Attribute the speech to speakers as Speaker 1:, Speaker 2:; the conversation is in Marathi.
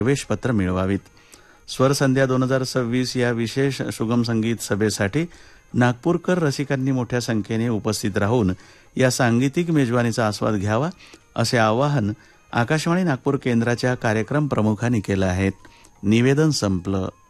Speaker 1: प्रवेशपत्र मिळवावीत. स्वरसंध्या 2026 या विशेष सुगम संगीत सभेसाठी नागपूरकर रसिकांनी मोठ्या संख्येने उपस्थित राहून या सांगीतिक मेजवानीचा आस्वाद घ्यावा असे आवाहन आकाशवाणी नागपूर केंद्राच्या कार्यक्रम प्रमुखांनी केलं आहे. निवेदन संपलं.